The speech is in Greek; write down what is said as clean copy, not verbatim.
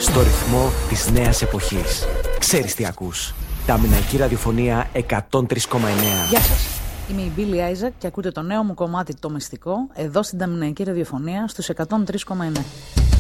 στο ρυθμό της νέας εποχής. Ξέρεις τι ακούς. Ταμηναϊκή ραδιοφωνία 103,9. Γεια σας. Είμαι η Μπίλι Άιζακ και ακούτε το νέο μου κομμάτι, το μυστικό, εδώ στην Ταμηναϊκή ραδιοφωνία στους 103,9.